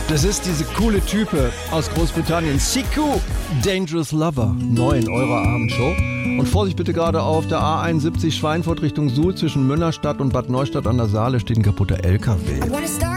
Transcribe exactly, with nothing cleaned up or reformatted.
Das ist diese coole Type aus Großbritannien. Siku, Dangerous Lover. Neu in eurer Abendshow. Und Vorsicht bitte, gerade auf der A einundsiebzig Schweinfurt Richtung Suhl zwischen Münnerstadt und Bad Neustadt an der Saale steht ein kaputter L K W.